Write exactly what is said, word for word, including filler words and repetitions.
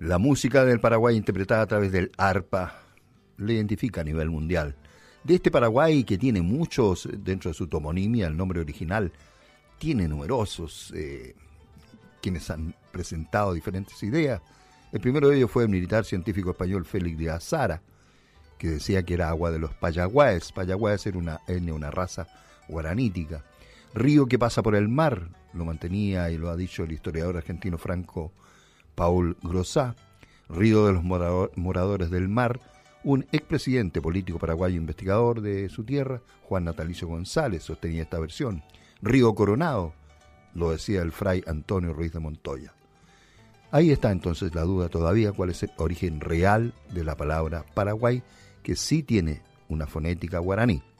La música del Paraguay interpretada a través del arpa le identifica a nivel mundial. De este Paraguay que tiene muchos, dentro de su toponimia, el nombre original, tiene numerosos eh, quienes han presentado diferentes ideas. El primero de ellos fue el militar científico español Félix de Azara, que decía que era agua de los Payagües. Payagües era una etnia, una raza guaranítica. Río que pasa por el mar, lo mantenía y lo ha dicho el historiador argentino Franco Paul Grossá. Río de los moradores del mar, un expresidente político paraguayo investigador de su tierra, Juan Natalicio González, sostenía esta versión. Río Coronado, lo decía el fray Antonio Ruiz de Montoya. Ahí está entonces la duda todavía cuál es el origen real de la palabra Paraguay, que sí tiene una fonética guaraní.